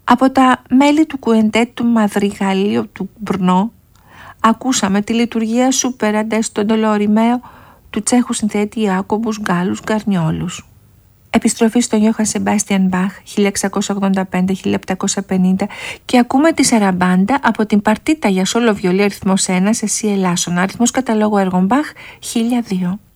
Από τα μέλη του κουεντέτ του Μαδριγαλίου του Μπρνό ακούσαμε τη λειτουργία Σούπεραντε στον Ντολοριμαίο του Τσέχου συνθέτη Ιάκωβους Γκάλους Γκαρνιόλους. Επιστροφή στον Γιώχαν Σεμπάστιαν Μπαχ 1685-1750 και ακούμε τη Σαραμπάντα από την παρτίτα για σόλο βιολί αριθμός 1 σε σι ελάσσον, αριθμός καταλόγου έργων Μπαχ 1002.